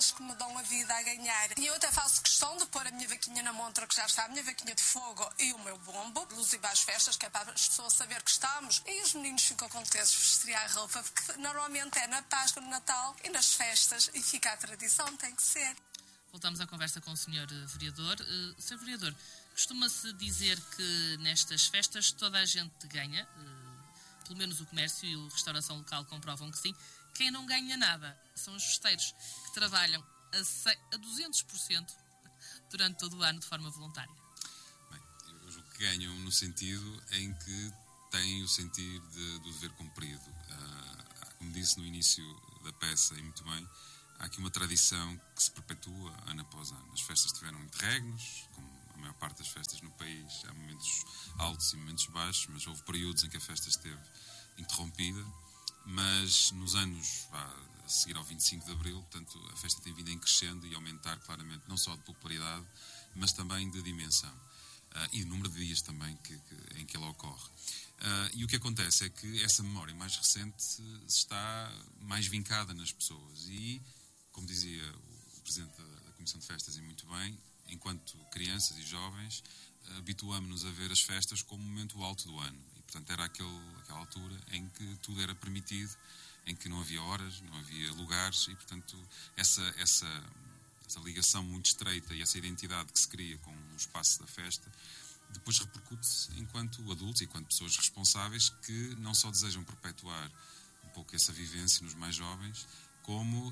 elas que me dão a vida a ganhar. E eu até faço questão de pôr a minha vaquinha na montra, que já está, a minha vaquinha de fogo e o meu bombo, inclusive às festas, que é para as pessoas saber que estamos. E os meninos ficam contentes de vestir a roupa, porque normalmente é na Páscoa, no Natal e nas festas, e fica a tradição, tem que ser. Voltamos à conversa com o Sr. Vereador. Sr. Vereador, costuma-se dizer que nestas festas toda a gente ganha, pelo menos o comércio e a restauração local comprovam que sim. Quem não ganha nada são os festeiros, que trabalham a 200% durante todo o ano de forma voluntária. Bem, eu julgo que ganham no sentido em que têm o sentir do dever cumprido. Como disse no início da peça, e muito bem, há aqui uma tradição que se perpetua ano após ano. As festas tiveram interregnos, como a maior parte das festas no país. Há momentos altos e momentos baixos, mas houve períodos em que a festa esteve interrompida. Mas nos anos a seguir ao 25 de Abril, portanto, a festa tem vindo em crescendo e aumentar claramente, não só de popularidade, mas também de dimensão. E de número de dias também em que ela ocorre. E o que acontece é que essa memória mais recente está mais vincada nas pessoas. E, como dizia o Presidente da Comissão de Festas, e muito bem, enquanto crianças e jovens, habituámos-nos a ver as festas como o momento alto do ano. E, portanto, era aquela altura em que tudo era permitido, em que não havia horas, não havia lugares, e, portanto, essa ligação muito estreita e essa identidade que se cria com o espaço da festa, depois repercute-se enquanto adultos e enquanto pessoas responsáveis que não só desejam perpetuar um pouco essa vivência nos mais jovens, como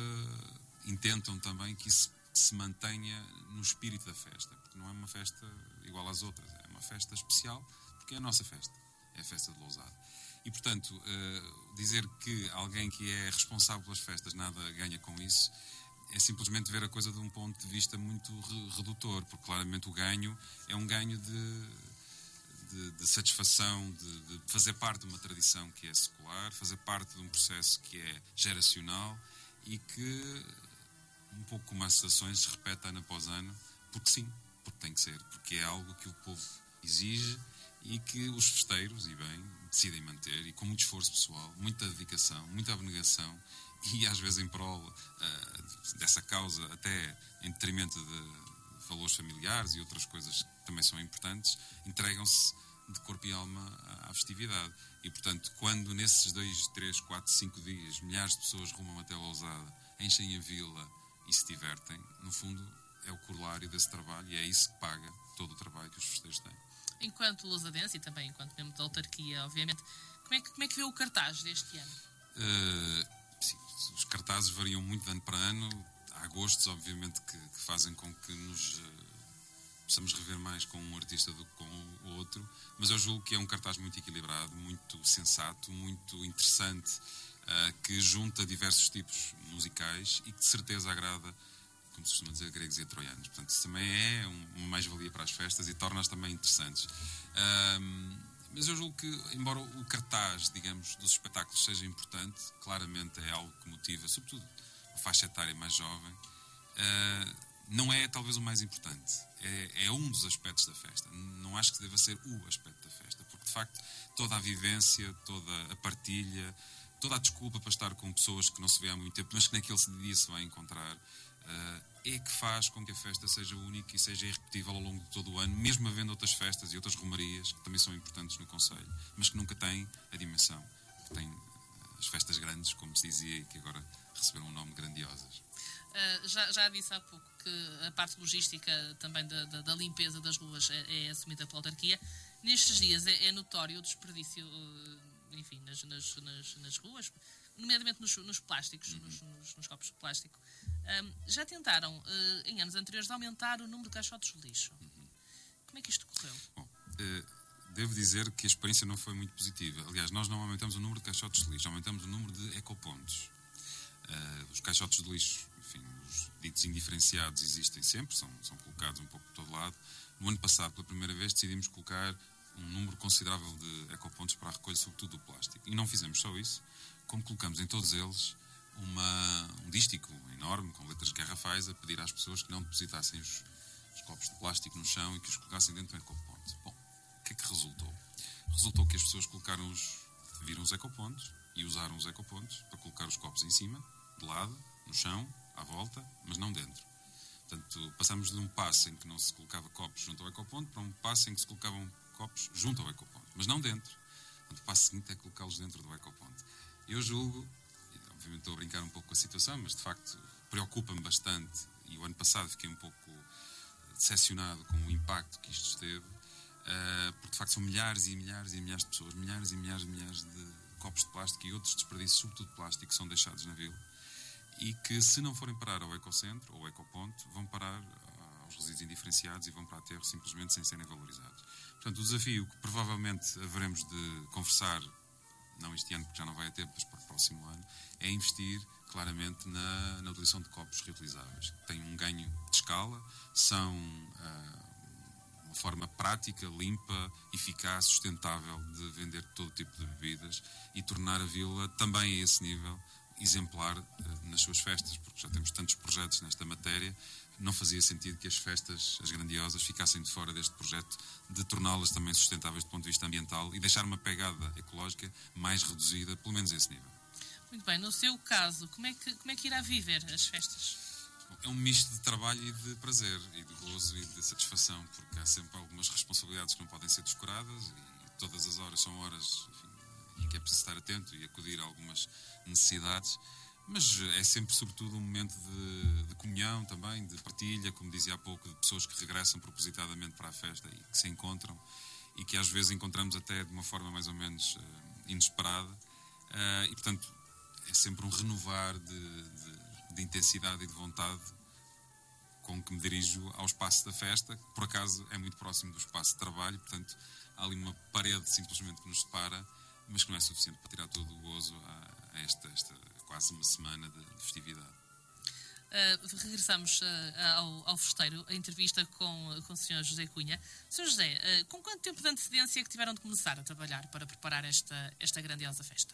intentam também que isso se mantenha no espírito da festa, porque não é uma festa igual às outras, é uma festa especial, porque é a nossa festa, é a festa de Lousada. E, portanto, dizer que alguém que é responsável pelas festas nada ganha com isso é simplesmente ver a coisa de um ponto de vista muito redutor, porque claramente o ganho é um ganho de satisfação, de fazer parte de uma tradição que é secular, fazer parte de um processo que é geracional e que, um pouco como as estações, se repete ano após ano, porque sim, porque tem que ser, porque é algo que o povo exige e que os festeiros, e bem, decidem manter, e com muito esforço pessoal, muita dedicação, muita abnegação, e às vezes em prol dessa causa, até em detrimento de valores familiares e outras coisas que também são importantes, entregam-se de corpo e alma à festividade. E, portanto, quando nesses 2, 3, 4, 5 dias milhares de pessoas rumam até Lousada, enchem a vila e se divertem, no fundo é o corolário desse trabalho e é isso que paga todo o trabalho que os festeiros têm. Enquanto lousadense e também enquanto membro da autarquia, obviamente, como é que vê o cartaz deste ano? Sim, os cartazes variam muito de ano para ano. Há gostos, obviamente, que fazem com que nos possamos rever mais com um artista do que com o outro, mas eu julgo que é um cartaz muito equilibrado, muito sensato, muito interessante, que junta diversos tipos musicais e que de certeza agrada, como se costuma dizer, gregos e troianos. Portanto, isso também é uma mais-valia para as festas e torna-as também interessantes. Mas eu julgo que, embora o cartaz, digamos, dos espetáculos seja importante, claramente é algo que motiva, sobretudo a faixa etária mais jovem, não é talvez o mais importante. É um dos aspectos da festa. Não acho que deva ser o aspecto da festa, porque de facto toda a vivência, toda a partilha, toda a desculpa para estar com pessoas que não se vê há muito tempo, mas que naquele dia se vai encontrar, é que faz com que a festa seja única e seja irrepetível ao longo de todo o ano, mesmo havendo outras festas e outras romarias que também são importantes no concelho, mas que nunca têm a dimensão que têm as festas grandes, como se dizia, e que agora receberam um nome grandiosas. Já disse há pouco que a parte logística também da limpeza das ruas é assumida pela autarquia. Nestes dias é notório o desperdício, enfim, nas ruas, nomeadamente nos plásticos, nos copos de plástico. Já tentaram, em anos anteriores, aumentar o número de caixotes de lixo. Como é que isto correu? Bom, devo dizer que a experiência não foi muito positiva. Aliás, nós não aumentamos o número de caixotes de lixo, aumentamos o número de ecopontos. Os caixotes de lixo, enfim, os ditos indiferenciados existem sempre, são colocados um pouco de todo lado. No ano passado, pela primeira vez, decidimos colocar um número considerável de ecopontos para a recolha, sobretudo do plástico. E não fizemos só isso, como colocamos em todos eles um dístico enorme, com letras garrafais, a pedir às pessoas que não depositassem os copos de plástico no chão e que os colocassem dentro do ecoponto. Bom, o que é que resultou? Resultou que as pessoas viram os ecopontos e usaram os ecopontos para colocar os copos em cima, de lado, no chão, à volta, mas não dentro. Portanto, passamos de um passo em que não se colocava copos junto ao ecoponto para um passo em que se colocavam copos junto ao ecoponto, mas não dentro. Portanto, o passo seguinte é colocá-los dentro do ecoponto. Eu julgo, e obviamente estou a brincar um pouco com a situação, mas de facto preocupa-me bastante, e o ano passado fiquei um pouco decepcionado com o impacto que isto teve, porque de facto são milhares e milhares e milhares de pessoas, milhares e milhares e milhares de copos de plástico e outros desperdícios, sobretudo de plástico, que são deixados na vila, e que, se não forem parar ao ecocentro ou ao ecoponto, vão parar aos resíduos indiferenciados e vão para o aterro simplesmente sem serem valorizados. Portanto, o desafio que provavelmente haveremos de conversar, não este ano, porque já não vai a tempo, mas para o próximo ano, é investir claramente na utilização de copos reutilizáveis. Tem um ganho de escala, são uma forma prática, limpa, eficaz, sustentável de vender todo tipo de bebidas e tornar a vila também a esse nível exemplar nas suas festas, porque já temos tantos projetos nesta matéria, não fazia sentido que as festas, as grandiosas, ficassem de fora deste projeto, de torná-las também sustentáveis do ponto de vista ambiental e deixar uma pegada ecológica mais reduzida, pelo menos a esse nível. Muito bem, no seu caso, como é que irá viver as festas? É um misto de trabalho e de prazer, e de gozo e de satisfação, porque há sempre algumas responsabilidades que não podem ser descuradas e todas as horas são horas, enfim, em que é preciso estar atento e acudir a algumas necessidades, mas é sempre, sobretudo, um momento de comunhão também, de partilha, como dizia há pouco, de pessoas que regressam propositadamente para a festa e que se encontram e que às vezes encontramos até de uma forma mais ou menos inesperada, e portanto é sempre um renovar de intensidade e de vontade com que me dirijo ao espaço da festa, que por acaso é muito próximo do espaço de trabalho, portanto há ali uma parede simplesmente que nos separa, mas que não é suficiente para tirar todo o gozo a esta quase uma semana de festividade. Regressamos ao festeiro, a entrevista com o Sr. José Cunha. Sr. José, com quanto tempo de antecedência é que tiveram de começar a trabalhar para preparar esta grandiosa festa?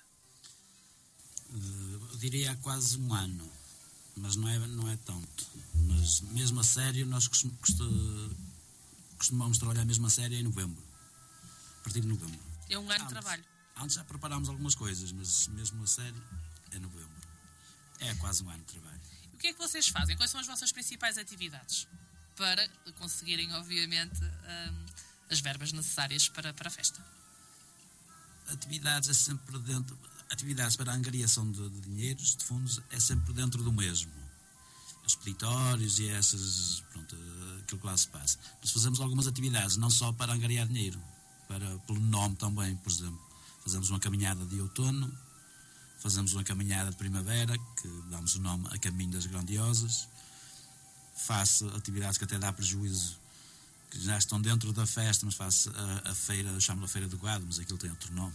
Eu diria há quase um ano, mas não é tanto. Mas mesmo a sério, nós costumamos trabalhar mesmo a sério em novembro, a partir de novembro. É um ano de trabalho. Antes já preparámos algumas coisas, mas mesmo a sério é novembro. É quase um ano de trabalho. O que é que vocês fazem? Quais são as vossas principais atividades para conseguirem, obviamente, as verbas necessárias para a festa? Atividades é sempre dentro. Atividades para a angariação de dinheiros, de fundos, é sempre dentro do mesmo. Os peditórios e aquilo que lá se passa. Nós fazemos algumas atividades, não só para angariar dinheiro, pelo nome também, por exemplo. Fazemos uma caminhada de outono, fazemos uma caminhada de primavera, que damos o nome a Caminho das Grandiosas. Faço atividades que até dá prejuízo, que já estão dentro da festa, mas faço a feira, eu chamo-lhe a Feira do Gado, mas aquilo tem outro nome.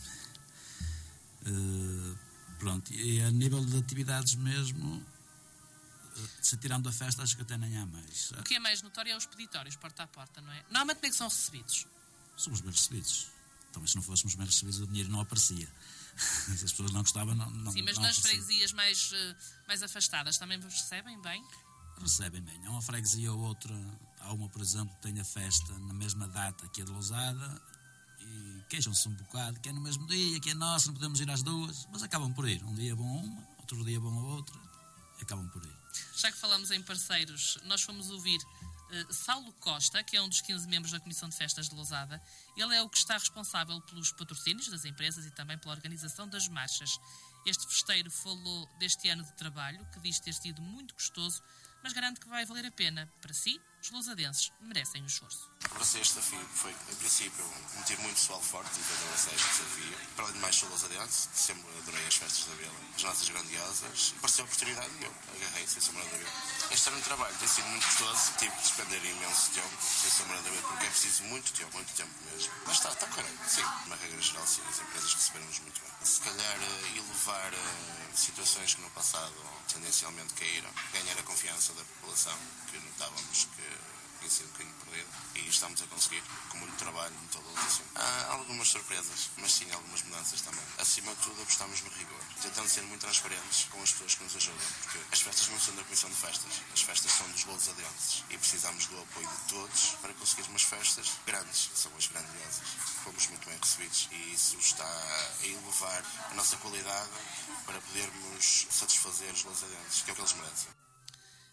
E a nível de atividades mesmo, se tirando da festa, acho que até nem há mais. O que é mais notório é os peditórios, porta a porta, não é? Normalmente como é que são recebidos? Somos bem recebidos. Então, se não fôssemos bem recebidos, o dinheiro não aparecia. Se as pessoas não gostavam, não. Sim, mas não nas aparecia. freguesias mais afastadas também vos recebem bem? Recebem bem. Há uma freguesia ou outra, há uma, por exemplo, que tem a festa na mesma data que a de Lousada e queixam-se um bocado, que é no mesmo dia, que é nossa, não podemos ir às duas, mas acabam por ir. Um dia vão a uma, outro dia vão a outra, e acabam por ir. Já que falamos em parceiros, nós fomos ouvir Saulo Costa, que é um dos 15 membros da Comissão de Festas de Lousada. Ele é o que está responsável pelos patrocínios das empresas e também pela organização das marchas. Este festeiro falou deste ano de trabalho, que diz ter sido muito custoso, mas garante que vai valer a pena. Para si, os lousadenses merecem o esforço. Abracei este desafio, foi, em princípio, um motivo muito pessoal forte, e eu abracei este desafio. Para além de mais, sou lousadense, sempre adorei as festas da vila, as nossas grandiosas. Apareceu a oportunidade e eu agarrei, sem sombra de dúvida. Este ano de trabalho tem sido muito gostoso, tive de despender imenso tempo, sem sombra de dúvida, porque é preciso muito tempo mesmo. Mas está correto, sim. Na regra geral, sim, as empresas receberam-nos muito bem. Se calhar, elevar situações que no passado tendencialmente caíram, ganhar a confiança da população, que notávamos que tinha sido um bocadinho perdido, e estamos a conseguir, com muito trabalho, muita luta. Há algumas surpresas, mas sim algumas mudanças também. Acima de tudo, apostamos no rigor, tentando ser muito transparentes com as pessoas que nos ajudam, porque as festas não são da Comissão de Festas, as festas são dos lousadenses, e precisamos do apoio de todos para conseguir umas festas grandes, que são as grandiosas. Fomos muito bem recebidos, e isso está a elevar a nossa qualidade para podermos satisfazer os lousadenses, que é o que eles merecem.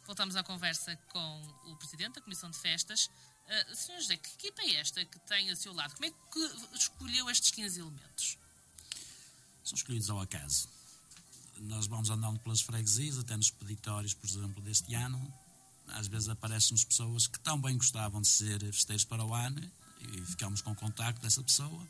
Voltamos à conversa com o Presidente da Comissão de Festas. Sr. José, que equipa é esta que tem a seu lado? Como é que escolheu estes 15 elementos? São escolhidos ao acaso. Nós vamos andando pelas freguesias, até nos peditórios, por exemplo, deste ano. Às vezes aparecem-nos pessoas que também gostavam de ser festeiros para o ano e ficamos com o contacto dessa pessoa.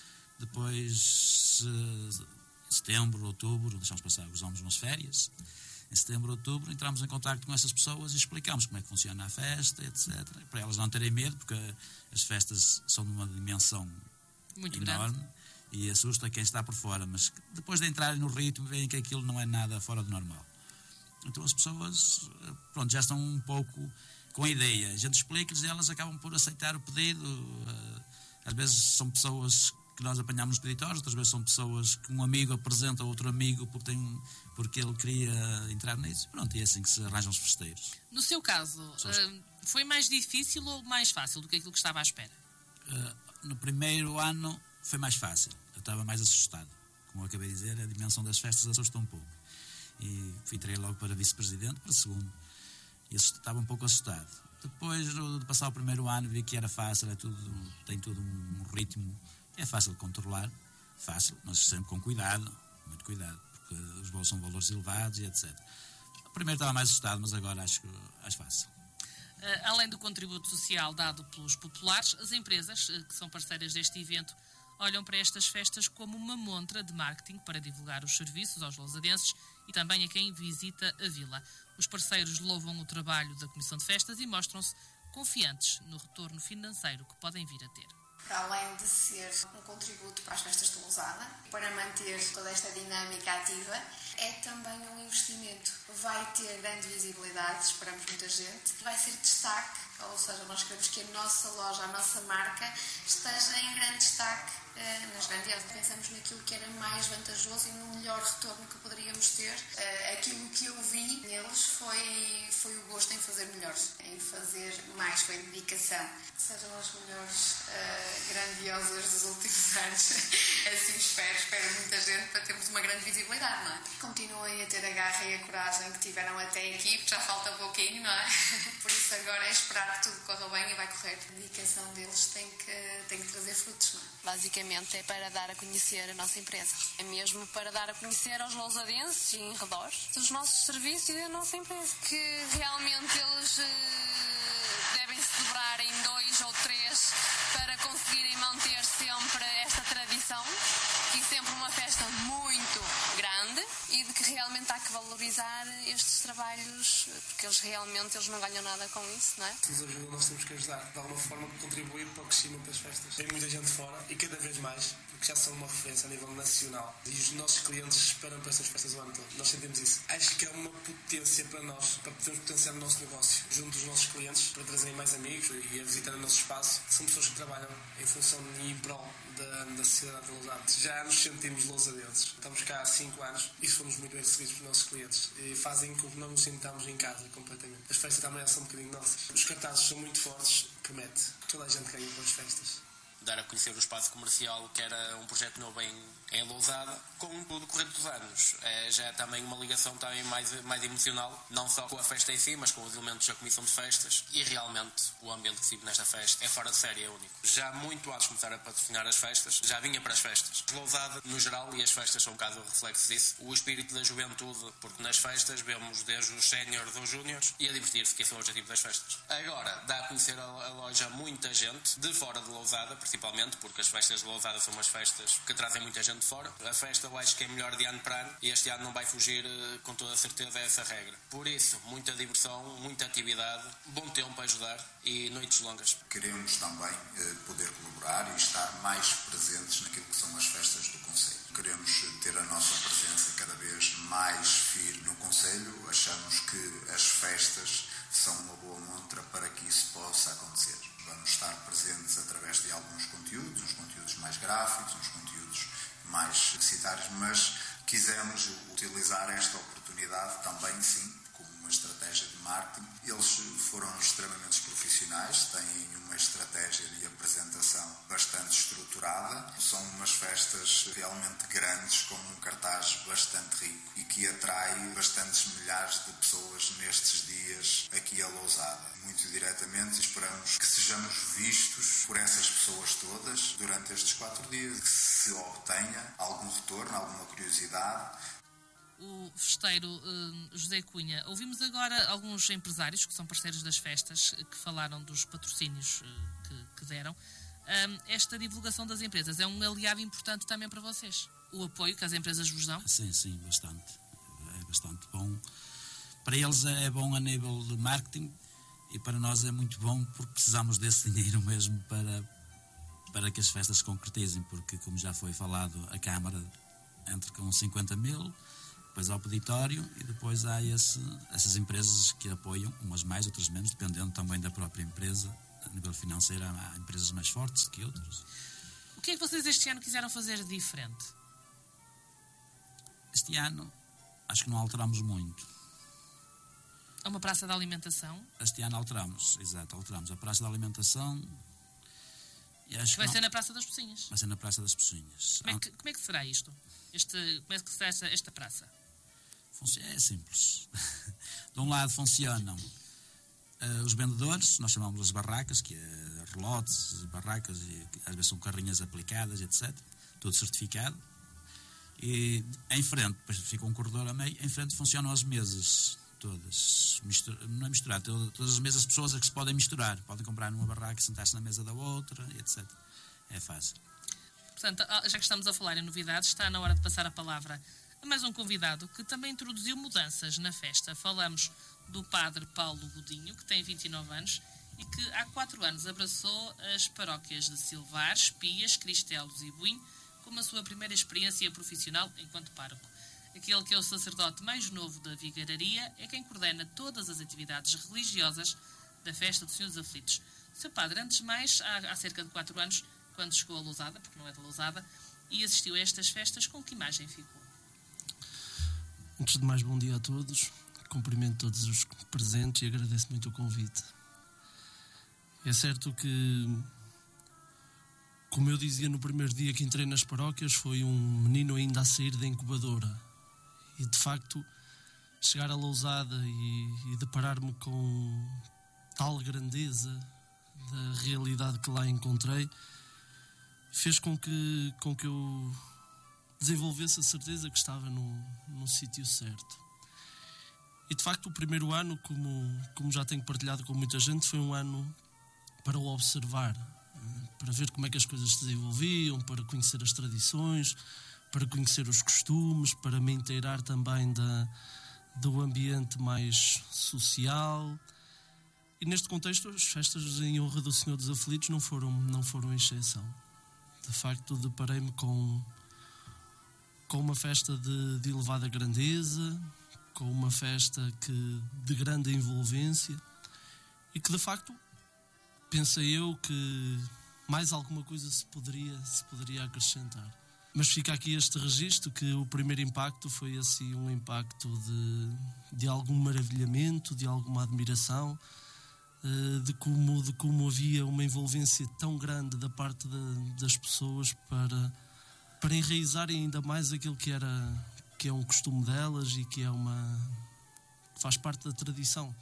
Depois, em setembro, outubro, deixamos passar, usamos umas férias. Em setembro, outubro, entramos em contacto com essas pessoas e explicamos como é que funciona a festa, etc. Para elas não terem medo, porque as festas são de uma dimensão muito enorme. Grande. E assusta quem está por fora, mas depois de entrarem no ritmo veem que aquilo não é nada fora do normal. Então as pessoas, pronto, já estão um pouco com a ideia. A gente explica-lhes e elas acabam por aceitar o pedido. Às vezes são pessoas que nós apanhamos nos peditórios, outras vezes são pessoas que um amigo apresenta a outro amigo porque ele queria entrar nisso. Pronto, e é assim que se arranjam os festeiros. No seu caso, foi mais difícil ou mais fácil do que aquilo que estava à espera? No primeiro ano foi mais fácil. Eu estava mais assustado. Como eu acabei de dizer, a dimensão das festas assusta um pouco. E entrei logo para vice-presidente, para segundo. E estava um pouco assustado. Depois de passar o primeiro ano, vi que era fácil, tem tudo um ritmo. É fácil de controlar. Fácil, mas sempre com cuidado. Muito cuidado, porque os voos são valores elevados e etc. Primeiro estava mais assustado, mas agora acho fácil. Além do contributo social dado pelos populares, as empresas que são parceiras deste evento olham para estas festas como uma montra de marketing para divulgar os serviços aos lousadenses e também a quem visita a vila. Os parceiros louvam o trabalho da Comissão de Festas e mostram-se confiantes no retorno financeiro que podem vir a ter. Para além de ser um contributo para as festas de Lousada, para manter toda esta dinâmica ativa, é também um investimento. Vai ter grande visibilidade, esperamos muita gente, vai ser destaque, ou seja, nós queremos que a nossa loja, a nossa marca, esteja em grande destaque nas grandiosas. Pensamos naquilo que era mais vantajoso e no melhor retorno que poderíamos ter. Aquilo que eu vi neles foi o gosto em fazer melhor, em fazer mais, foi a dedicação. Sejam as melhores grandiosas dos últimos anos. Assim espero muita gente para termos uma grande visibilidade, não é? Continuem a ter a garra e a coragem que tiveram até aqui, porque já falta pouquinho, não é? Por isso agora é esperar que tudo corra bem e vai correr. A dedicação deles tem que trazer frutos, não é? Basicamente é para dar a conhecer a nossa empresa. É mesmo para dar a conhecer aos lousadenses e em redores os nossos serviços e a nossa empresa. Que realmente eles devem se dobrar em 2 ou 3 para conseguirem manter sempre esta tradição e sempre uma festa muito grande e de que realmente há que valorizar estes trabalhos porque eles não ganham nada com isso, não é? Se nos ajudam, nós temos que ajudar de alguma forma a contribuir para o crescimento das festas. Tem muita gente fora e cada vez mais, porque já são uma referência a nível nacional e os nossos clientes esperam para essas festas do ano todo. Nós sentimos isso. Acho que é uma potência para nós, para podermos potenciar o nosso negócio junto dos nossos clientes, para trazerem mais amigos e a visitar o nosso espaço. São pessoas que trabalham em função e em prol da sociedade de Lousada. Já nos sentimos lousadenses. Estamos cá há 5 anos e fomos muito bem recebidos pelos nossos clientes e fazem com que não nos sintamos em casa completamente. As festas também são um bocadinho nossas. Os cartazes são muito fortes, promete. Toda a gente ganha com as festas. Dar a conhecer o espaço comercial, que era um projeto novo em Lousada, com o decorrer dos anos. Já é também uma ligação também mais emocional, não só com a festa em si, mas com os elementos da Comissão de Festas. E realmente o ambiente que se vive nesta festa é fora de série, é único. Já muito antes de começar a patrocinar as festas, já vinha para as festas. Lousada, no geral, e as festas são um bocado o reflexo disso, o espírito da juventude, porque nas festas vemos desde os séniores aos júniores e a divertir-se, que esse é o objetivo das festas. Agora, dá a conhecer a loja muita gente, de fora de Lousada, principalmente, porque as festas de Lousada são umas festas que trazem muita gente de fora. A festa eu acho que é melhor de ano para ano e este ano não vai fugir com toda a certeza a essa regra. Por isso, muita diversão, muita atividade, bom tempo a ajudar e noites longas. Queremos também poder colaborar e estar mais presentes naquilo que são as festas do Concelho. Queremos ter a nossa presença cada vez mais firme no Concelho. Achamos que as festas são uma boa montra para que isso possa acontecer. Vamos estar presentes através de alguns conteúdos, uns conteúdos mais gráficos, uns conteúdos mais publicitários, mas quisemos utilizar esta oportunidade também, sim, como uma estratégia de marketing. Eles foram extremamente profissionais, têm uma estratégia de apresentação bastante estruturada. São umas festas realmente grandes, com um cartaz bastante rico e que atrai bastantes milhares de pessoas nestes dias aqui a Lousada. Muito diretamente esperamos que sejamos vistos por essas pessoas todas durante estes 4 dias, que se obtenha algum retorno, alguma curiosidade. O festeiro José Cunha, ouvimos agora alguns empresários que são parceiros das festas que falaram dos patrocínios que deram. Esta divulgação das empresas é um aliado importante também para vocês? O apoio que as empresas vos dão? Sim, bastante. É bastante bom. Para eles é bom a nível de marketing e para nós é muito bom porque precisamos desse dinheiro mesmo para que as festas se concretizem, porque, como já foi falado, a Câmara entra com 50 mil, depois há o peditório e depois há essas empresas que apoiam, umas mais, outras menos, dependendo também da própria empresa. A nível financeiro há empresas mais fortes que outras. O que é que vocês este ano quiseram fazer diferente? Este ano acho que não alteramos muito. É uma praça de alimentação? Este ano alteramos a praça de alimentação. E acho vai ser na Praça das Pocinhas. Vai ser na Praça das Pocinhas. Como é que será isto? Como é que será esta praça? É simples. De um lado funcionam os vendedores, nós chamamos as barracas, que é relotes, barracas, e às vezes são carrinhas aplicadas, etc. Tudo certificado. E em frente, depois fica um corredor a meio, em frente funcionam as mesas todas. Não é misturar, todas as mesas, pessoas que se podem misturar. Podem comprar numa barraca e sentar-se na mesa da outra, etc. É fácil. Portanto, já que estamos a falar em novidades, está na hora de passar a palavra a mais um convidado que também introduziu mudanças na festa. Falamos do padre Paulo Godinho, que tem 29 anos e que há 4 anos abraçou as paróquias de Silvares, Pias, Cristelos e Buim como a sua primeira experiência profissional enquanto pároco. Aquele que é o sacerdote mais novo da Vigararia é quem coordena todas as atividades religiosas da festa dos Senhores Aflitos. Seu padre, antes de mais, há cerca de 4 anos, quando chegou a Lousada, porque não é da Lousada, e assistiu a estas festas, com que imagem ficou? Antes de mais, bom dia a todos. Cumprimento todos os presentes e agradeço muito o convite. É certo que, como eu dizia no primeiro dia que entrei nas paróquias, foi um menino ainda a sair da incubadora. E, de facto, chegar a Lousada e deparar-me com tal grandeza da realidade que lá encontrei fez com que eu desenvolvesse a certeza que estava no sítio certo. E, de facto, o primeiro ano, como já tenho partilhado com muita gente, foi um ano para o observar, para ver como é que as coisas se desenvolviam, para conhecer as tradições, para conhecer os costumes, para me inteirar também do ambiente mais social. E neste contexto, as festas em honra do Senhor dos Aflitos não foram exceção. De facto, deparei-me com uma festa de elevada grandeza, com uma festa de grande envolvência e que, de facto, pensei eu que mais alguma coisa se poderia acrescentar. Mas fica aqui este registro que o primeiro impacto foi assim um impacto de algum maravilhamento, de alguma admiração, de como havia uma envolvência tão grande da parte das pessoas para enraizarem ainda mais aquilo que é um costume delas e que faz parte da tradição.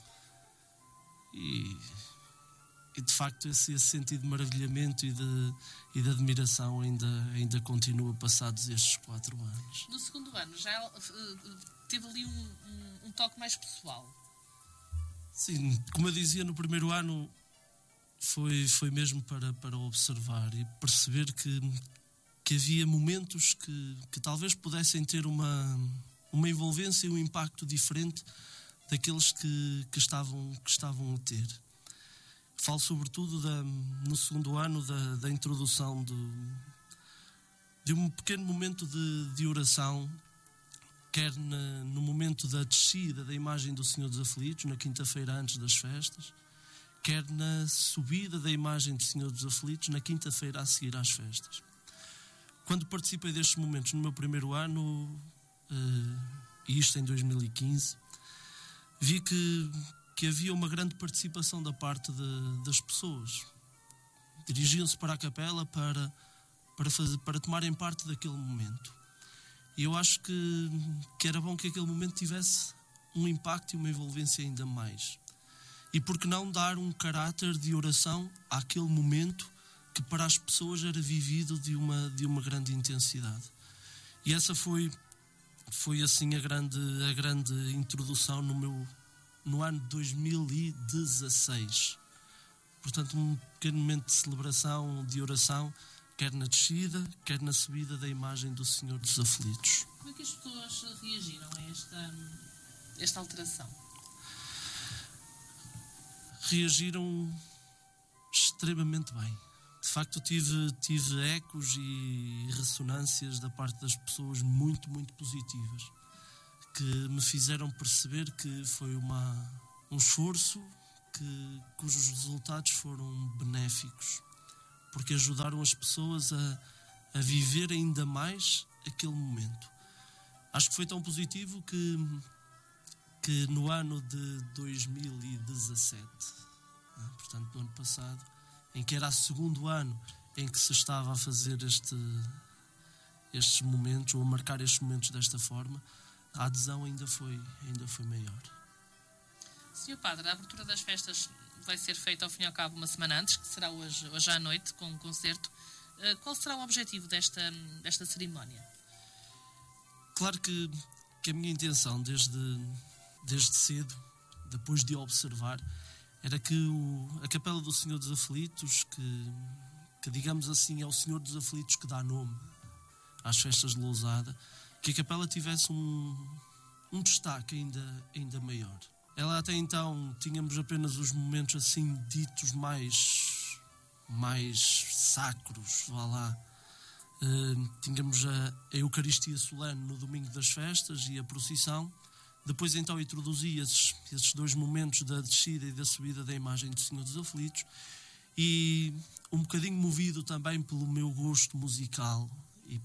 E de facto esse sentido de maravilhamento e de admiração ainda continua passados estes 4 anos. No segundo ano já teve ali um toque mais pessoal. Sim, como eu dizia, no primeiro ano foi mesmo para observar e perceber que havia momentos que talvez pudessem ter uma envolvência e um impacto diferente daqueles que estavam a ter. Falo sobretudo no segundo ano da introdução de um pequeno momento de oração, quer no momento da descida da imagem do Senhor dos Aflitos, na quinta-feira antes das festas, quer na subida da imagem do Senhor dos Aflitos, na quinta-feira a seguir às festas. Quando participei destes momentos no meu primeiro ano, e isto em 2015, vi que que havia uma grande participação da parte das pessoas. Dirigiam-se para a capela para tomarem parte daquele momento. E eu acho que era bom que aquele momento tivesse um impacto e uma envolvência ainda mais. E por que não dar um caráter de oração àquele momento que para as pessoas era vivido de uma grande intensidade. E essa foi assim a grande introdução no ano de 2016. Portanto, um pequeno momento de celebração, de oração, quer na descida, quer na subida da imagem do Senhor dos Aflitos. Como é que as pessoas reagiram a esta alteração? Reagiram extremamente bem. De facto, tive ecos e ressonâncias da parte das pessoas muito, muito positivas, que me fizeram perceber que foi um esforço cujos resultados foram benéficos, porque ajudaram as pessoas a viver ainda mais aquele momento. Acho que foi tão positivo que no ano de 2017, portanto no ano passado, em que era o segundo ano em que se estava a fazer estes momentos, ou a marcar estes momentos desta forma, a adesão ainda foi maior. Sr. Padre, a abertura das festas vai ser feita ao fim e ao cabo uma semana antes, que será hoje à noite, com um concerto. Qual será o objetivo desta cerimónia? Claro que a minha intenção, desde cedo, depois de observar, era que a Capela do Senhor dos Aflitos, que digamos assim é o Senhor dos Aflitos que dá nome às festas de Lousada, que a Capela tivesse um destaque ainda maior. Ela até então tínhamos apenas os momentos assim ditos mais sacros, vá lá. Tínhamos a Eucaristia solene no domingo das festas e a procissão. Depois então introduzia esses dois momentos da descida e da subida da imagem do Senhor dos Aflitos, e um bocadinho movido também pelo meu gosto musical e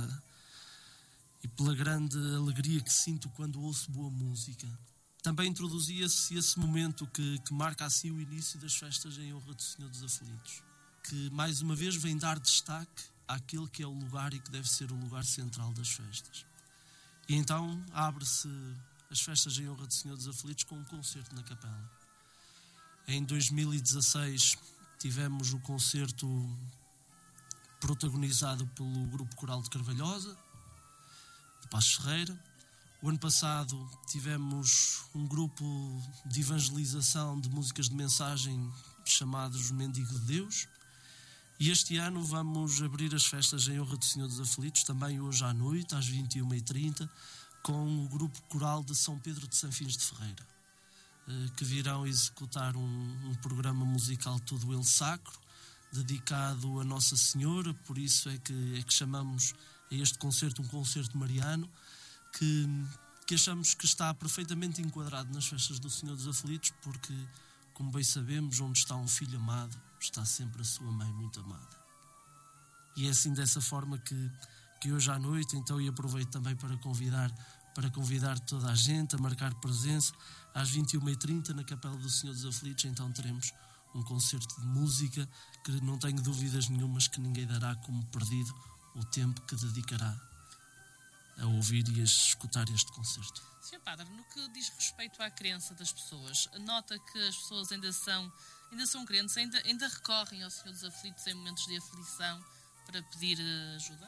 pela grande alegria que sinto quando ouço boa música. Também introduzia-se esse momento que marca assim o início das festas em honra do Senhor dos Aflitos, que mais uma vez vem dar destaque àquele que é o lugar e que deve ser o lugar central das festas. E então abre-se as festas em honra do Senhor dos Aflitos com um concerto na capela. Em 2016 tivemos o concerto protagonizado pelo Grupo Coral de Carvalhosa, de Passos Ferreira. O ano passado tivemos um grupo de evangelização de músicas de mensagem chamados Mendigo de Deus. E este ano vamos abrir as festas em honra do Senhor dos Aflitos, também hoje à noite, às 21h30, com o Grupo Coral de São Pedro de Sanfins de Ferreira, que virão executar um programa musical todo ele sacro, dedicado a Nossa Senhora. Por isso é que chamamos a este concerto um concerto mariano, que achamos que está perfeitamente enquadrado nas festas do Senhor dos Aflitos, porque, como bem sabemos, onde está um filho amado, está sempre a sua mãe muito amada. E é assim dessa forma que hoje à noite, então, e aproveito também para convidar toda a gente a marcar presença, às 21h30 na Capela do Senhor dos Aflitos, então teremos um concerto de música que não tenho dúvidas nenhumas que ninguém dará como perdido o tempo que dedicará a ouvir e a escutar este concerto. Sr. Padre, no que diz respeito à crença das pessoas, nota que as pessoas ainda são crentes, ainda recorrem ao Senhor dos Aflitos em momentos de aflição para pedir ajuda?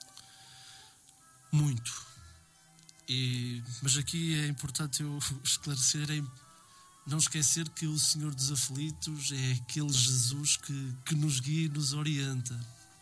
Muito. Mas aqui é importante eu esclarecer, não esquecer que o Senhor dos Aflitos é aquele Jesus que nos guia e nos orienta,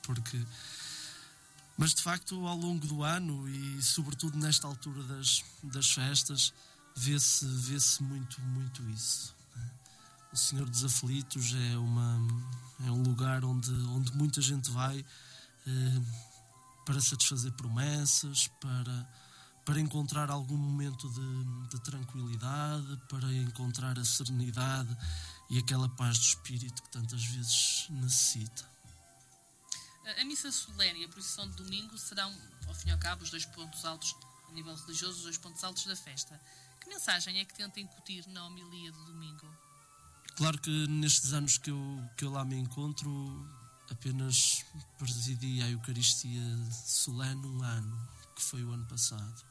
mas de facto ao longo do ano e sobretudo nesta altura das festas vê-se muito isso. O Senhor dos Aflitos é um lugar onde muita gente vai para satisfazer promessas, para encontrar algum momento de tranquilidade, para encontrar a serenidade e aquela paz de espírito que tantas vezes necessita. A missa solene e a procissão de domingo serão, ao fim e ao cabo, os dois pontos altos a nível religioso, os dois pontos altos da festa. Que mensagem é que tenta incutir na homilia do domingo? Claro que nestes anos que eu lá me encontro, apenas presidi a Eucaristia solene um ano, que foi o ano passado.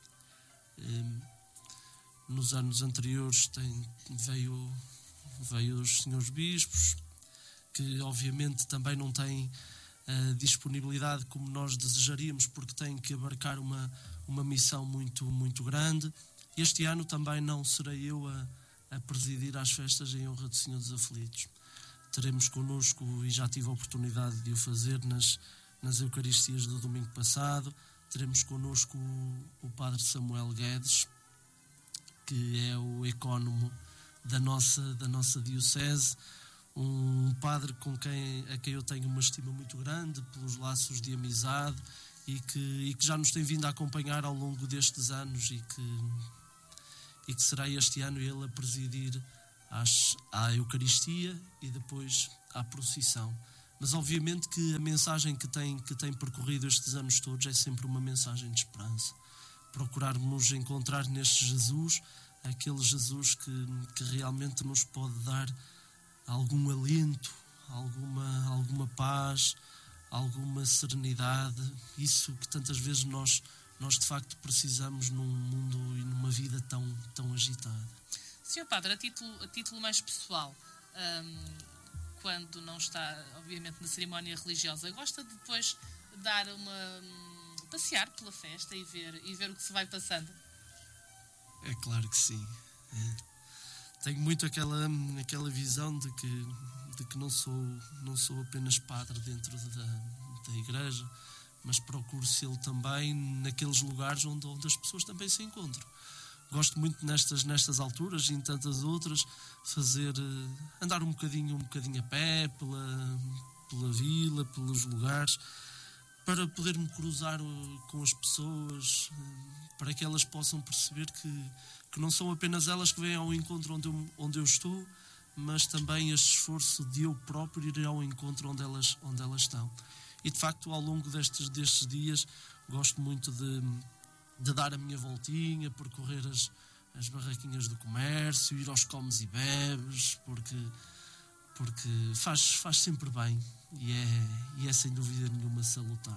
Nos anos anteriores veio os senhores bispos, que obviamente também não têm a disponibilidade como nós desejaríamos, porque têm que abarcar uma missão muito, muito grande. Este ano também não serei eu a presidir as festas em honra do Senhor dos Aflitos. Teremos connosco, e já tive a oportunidade de o fazer nas Eucaristias do domingo passado, teremos connosco o Padre Samuel Guedes, que é o ecónomo da nossa diocese, um padre a quem eu tenho uma estima muito grande pelos laços de amizade e que já nos tem vindo a acompanhar ao longo destes anos e que será este ano ele a presidir à Eucaristia e depois à procissão. Mas obviamente que a mensagem que tem percorrido estes anos todos é sempre uma mensagem de esperança. Procurarmos encontrar neste Jesus aquele Jesus que realmente nos pode dar algum alento, alguma paz, alguma serenidade, isso que tantas vezes nós de facto precisamos num mundo e numa vida tão agitada. Sr. Padre, a título mais pessoal, quando não está, obviamente, na cerimónia religiosa, gosta de depois dar passear pela festa e ver o que se vai passando? É claro que sim. Tenho muito aquela visão de que não sou apenas padre dentro da igreja, mas procuro ser também naqueles lugares onde as pessoas também se encontram. Gosto muito nestas alturas e em tantas outras andar um bocadinho a pé pela vila, pelos lugares, para poder-me cruzar com as pessoas, para que elas possam perceber que não são apenas elas que vêm ao encontro onde eu estou, mas também este esforço de eu próprio ir ao encontro onde elas estão. E de facto, ao longo destes dias, gosto muito de dar a minha voltinha, percorrer as barraquinhas do comércio, ir aos comes e bebes, porque faz sempre bem e é sem dúvida nenhuma salutar.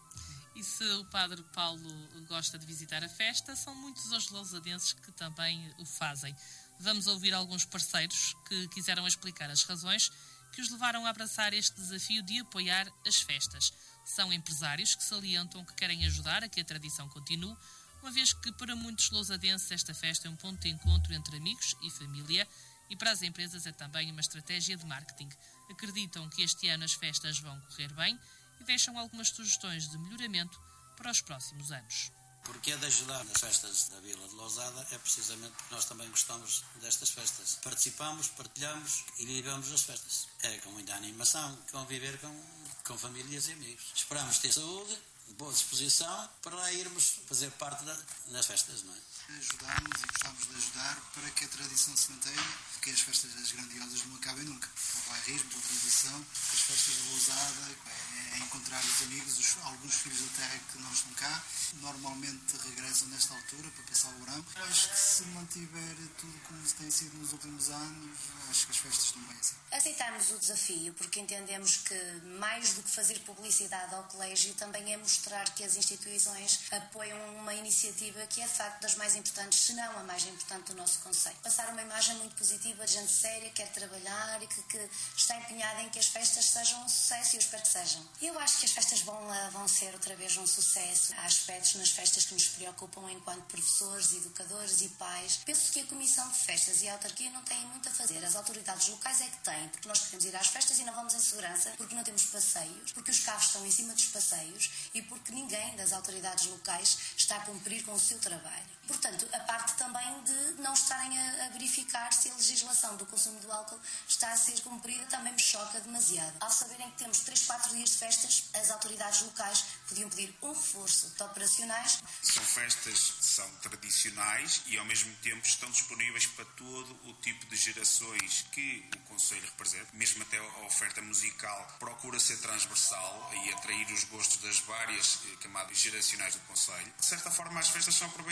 E se o Padre Paulo gosta de visitar a festa, são muitos os lousadenses que também o fazem. Vamos ouvir alguns parceiros que quiseram explicar as razões que os levaram a abraçar este desafio de apoiar as festas. São empresários que salientam que querem ajudar a que a tradição continue, uma vez que para muitos lousadenses esta festa é um ponto de encontro entre amigos e família e para as empresas é também uma estratégia de marketing. Acreditam que este ano as festas vão correr bem e deixam algumas sugestões de melhoramento para os próximos anos. Porque é de ajudar nas festas da Vila de Lousada é precisamente porque nós também gostamos destas festas. Participamos, partilhamos e vivemos as festas. É com muita animação, conviver com famílias e amigos. Esperamos ter saúde, boa disposição para lá irmos fazer parte das festas, não é? Ajudamos e gostamos de ajudar para que a tradição se mantenha, que as festas das grandiosas não acabem nunca. O bairrismo, a tradição, as festas de Lousada, é encontrar os amigos, alguns filhos da terra que não estão cá, normalmente regressam nesta altura para passar o verão. Acho que se mantiver tudo como tem sido nos últimos anos, acho que as festas estão bem assim. Aceitamos o desafio porque entendemos que mais do que fazer publicidade ao colégio também é mostrar que as instituições apoiam uma iniciativa que é de facto das mais importantes, se não a mais importante do nosso concelho. Passar uma imagem muito positiva de gente séria, que quer trabalhar e que está empenhada em que as festas sejam um sucesso e eu espero que sejam. Eu acho que as festas vão ser outra vez um sucesso. Há aspectos nas festas que nos preocupam enquanto professores, educadores e pais. Penso que a Comissão de Festas e a autarquia não têm muito a fazer. As autoridades locais é que têm, porque nós queremos ir às festas e não vamos em segurança, porque não temos passeios, porque os carros estão em cima dos passeios e porque ninguém das autoridades locais está a cumprir com o seu trabalho. Portanto, a parte também de não estarem a verificar se a legislação do consumo do álcool está a ser cumprida também me choca demasiado. Ao saberem que temos 3-4 dias de festas, as autoridades locais podiam pedir um reforço de operacionais. São festas que são tradicionais e ao mesmo tempo estão disponíveis para todo o tipo de gerações que o Conselho representa. Mesmo até a oferta musical procura ser transversal e atrair os gostos das várias camadas geracionais do Conselho. De certa forma, as festas são aproveitadas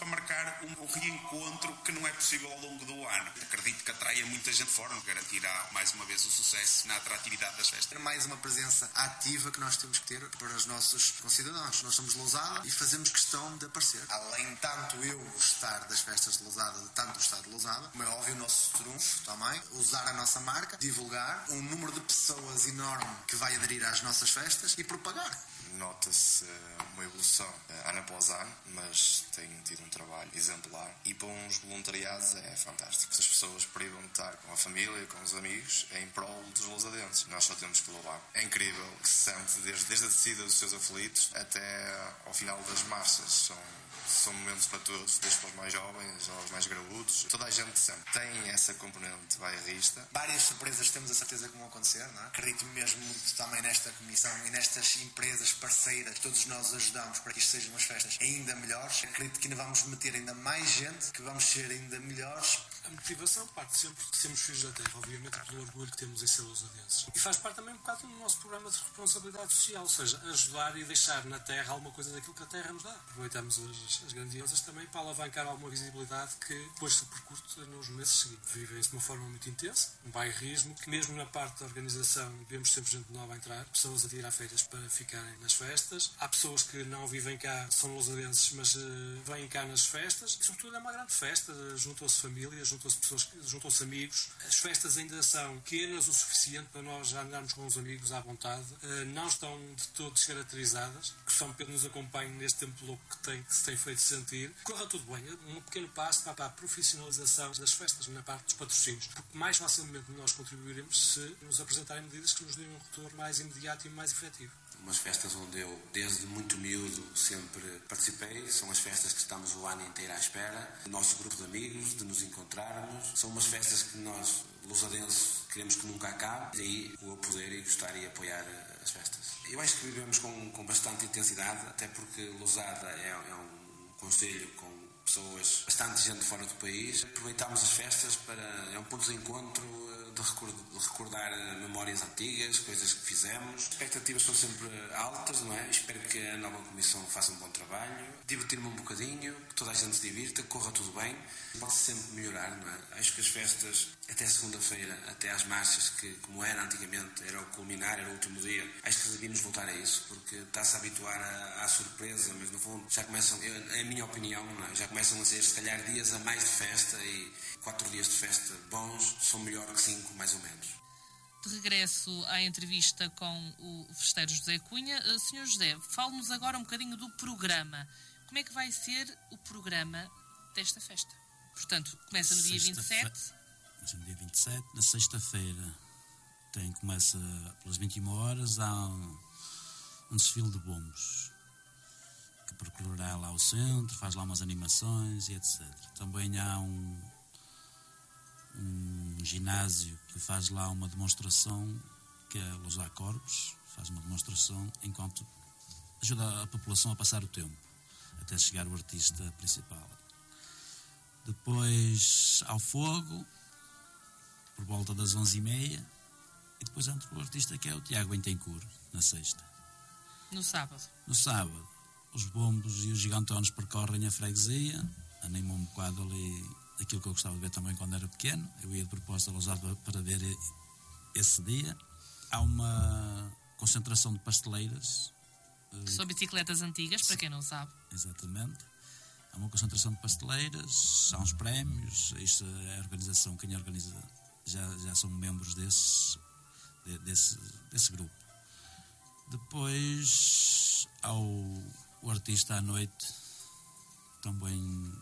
para marcar um reencontro que não é possível ao longo do ano. Acredito que atraia muita gente fora, garantirá mais uma vez o sucesso na atratividade das festas. É mais uma presença ativa que nós temos que ter para os nossos concidadãos. Nós somos de Lousada e fazemos questão de aparecer. Além tanto eu gostar das festas de Lousada, de tanto gostar de Lousada, como é óbvio o nosso trunfo também, usar a nossa marca, divulgar um número de pessoas enorme que vai aderir às nossas festas e propagar. Nota-se uma evolução ano após ano, mas tem tido um trabalho exemplar e para uns voluntariados é fantástico. As pessoas privam de estar com a família, com os amigos, em prol dos lousadenses. Nós só temos que louvar. É incrível que se sente desde a descida dos seus aflitos até ao final das marchas. São momentos para todos, desde para os mais jovens aos mais graúdos. Toda a gente sempre tem essa componente bairrista. Várias surpresas temos a certeza que vão acontecer, não é? Acredito mesmo muito também nesta comissão e nestas empresas parceiras. Todos nós ajudamos para que isto sejam umas festas ainda melhores. Acredito que ainda vamos meter ainda mais gente, que vamos ser ainda melhores. A motivação parte sempre de sermos filhos da terra, obviamente, pelo orgulho que temos em ser lousadenses. E faz parte também um bocado do nosso programa de responsabilidade social, ou seja, ajudar e deixar na terra alguma coisa daquilo que a terra nos dá. Aproveitamos as grandiosas também para alavancar alguma visibilidade que depois se percute nos meses seguintes. Vivem-se de uma forma muito intensa, um bairrismo, que mesmo na parte da organização vemos sempre gente nova a entrar, pessoas a tirar férias para ficarem nas festas. Há pessoas que não vivem cá, são lousadenses, mas vêm cá nas festas. E, sobretudo, é uma grande festa, juntam-se famílias, juntam-se pessoas, juntam-se amigos. As festas ainda são pequenas o suficiente para nós já andarmos com os amigos à vontade. Não estão de todo descaracterizadas, que São Pedro nos acompanhe neste tempo louco que se tem feito sentir. Corra tudo bem, um pequeno passo para a profissionalização das festas na parte dos patrocínios, porque mais facilmente nós contribuiremos se nos apresentarem medidas que nos deem um retorno mais imediato e mais efetivo. Umas festas onde eu, desde muito miúdo, sempre participei. São as festas que estamos o ano inteiro à espera. O nosso grupo de amigos, de nos encontrarmos. São umas festas que nós, lousadenses, queremos que nunca acabe. Daí o poder e gostar e apoiar as festas. Eu acho que vivemos com bastante intensidade, até porque Lousada é um concelho com pessoas, bastante gente fora do país. Aproveitamos as festas é um ponto de encontro, de recordar memórias antigas, coisas que fizemos. As expectativas são sempre altas, não é? Espero que a nova comissão faça um bom trabalho, divertir-me um bocadinho, que toda a gente se divirta, que corra tudo bem. Pode-se sempre melhorar, não é? Acho que as festas, até segunda-feira, até às marchas, que como era antigamente, era o culminar, era o último dia, acho que devíamos voltar a isso, porque está-se a habituar à surpresa, mas no fundo já começam, é a minha opinião, não é? Já começam a ser, se calhar, dias a mais de festa, e 4 dias de festa bons são melhor que 5, mais ou menos. De regresso à entrevista com o festeiro José Cunha. Sr. José, fale-nos agora um bocadinho do programa. Como é que vai ser o programa desta festa? Portanto, começa no dia 27. Começa no dia 27, na sexta-feira. Começa pelas 21 horas, há um desfile de bombos que percorrerá lá o centro, faz lá umas animações e etc. Também há um ginásio que faz lá uma demonstração, que é Lousada Corpos, faz uma demonstração enquanto ajuda a população a passar o tempo até chegar o artista principal. Depois ao fogo por volta das 11h30 e depois entra o artista, que é o Tiago Bentencourt, na sexta. No sábado Os bombos e os gigantones percorrem a freguesia. Anima um bocado ali aquilo que eu gostava de ver também quando era pequeno. Eu ia de propósito a Lousada para ver esse dia. Há uma concentração de pasteleiras. São bicicletas antigas, para quem não sabe. Exatamente. Há uma concentração de pasteleiras, há uns prémios. Isto é a organização, quem organiza já são membros desse grupo. Depois há o artista à noite, também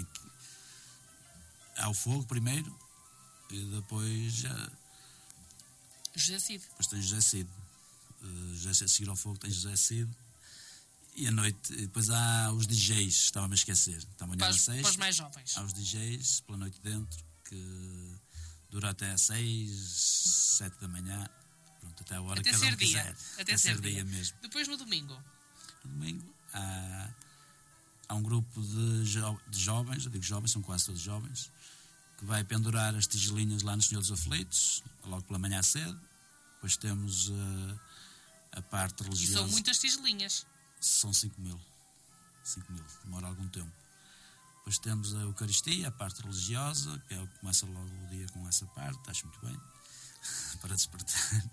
há o fogo primeiro e depois José Cid. Depois tem José Cid. A seguir ao fogo tem José Cid. E à noite, depois há os DJs, estava-me a esquecer. Para os mais jovens. Há os DJs pela noite dentro, que dura até às 6, 7 da manhã. Pronto, até a hora que cada um quiser. Até ser dia mesmo. Depois no domingo há um grupo de jovens, eu digo jovens, são quase todos jovens, que vai pendurar as tigelinhas lá no Senhor dos Aflitos, logo pela manhã cedo. Depois temos a parte religiosa. E são muitas tigelinhas. São 5.000. 5.000, demora algum tempo. Depois temos a Eucaristia, a parte religiosa, que começa logo o dia com essa parte, acho muito bem, para despertar.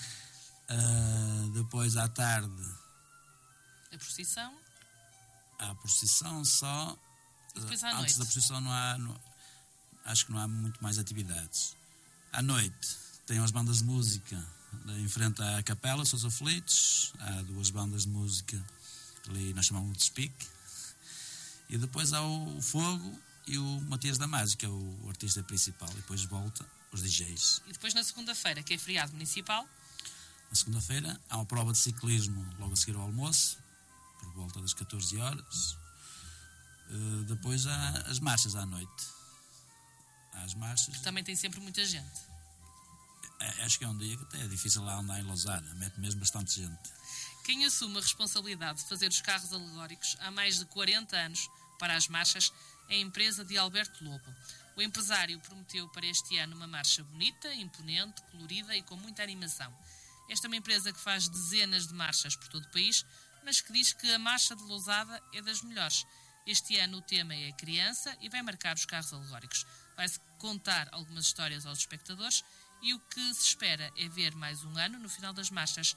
Depois, à tarde... A procissão? Há a procissão só. E depois à noite? Antes da procissão acho que não há muito mais atividades. À noite tem as bandas de música em frente à capela, São os Aflitos. Há 2 bandas de música ali, nós chamamos de Speak. E depois há o Fogo e o Matias Damasio, que é o artista principal. E depois volta os DJs. E depois na segunda-feira, que é feriado municipal? Na segunda-feira há uma prova de ciclismo logo a seguir ao almoço, por volta das 14 horas. Depois há as marchas à noite. Há as marchas. Também tem sempre muita gente. Acho que é um dia que até é difícil lá andar em Lousada. Mete mesmo bastante gente. Quem assume a responsabilidade de fazer os carros alegóricos há mais de 40 anos para as marchas é a empresa de Alberto Lobo. O empresário prometeu para este ano uma marcha bonita, imponente, colorida e com muita animação. Esta é uma empresa que faz dezenas de marchas por todo o país, mas que diz que a marcha de Lousada é das melhores. Este ano o tema é a criança e vai marcar os carros alegóricos. Vai-se contar algumas histórias aos espectadores e o que se espera é ver mais um ano, no final das marchas,